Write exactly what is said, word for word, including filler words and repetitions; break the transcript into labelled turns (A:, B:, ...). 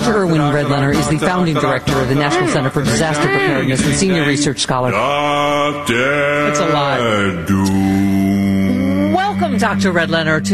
A: Doctor Irwin Redlener is the founding director of the National Center for Disaster Preparedness and senior research scholar. That's a lot. Welcome, Doctor Redlener, to